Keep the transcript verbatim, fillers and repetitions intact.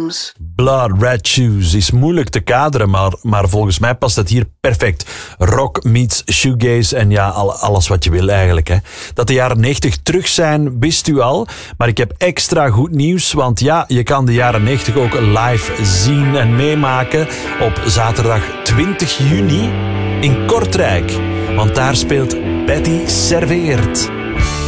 Shoes. Blood Red Shoes is moeilijk te kaderen, maar, maar volgens mij past het hier perfect. Rock meets shoegaze en ja, al, alles wat je wil eigenlijk. Hè. Dat de jaren negentig terug zijn, wist u al. Maar ik heb extra goed nieuws, want ja, je kan de jaren negentig ook live zien en meemaken op zaterdag twintig juni in Kortrijk. Want daar speelt Patty Serveert.